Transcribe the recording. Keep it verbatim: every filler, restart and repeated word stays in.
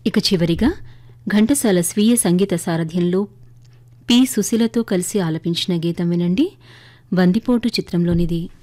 ఇక చివరిగా ఘంటసాల స్వీయ సంగీత సారథ్యంలో పి సుశీలతో కలిసి ఆలపించిన గీతం వినండి. బందిపోటు చిత్రంలోనిది.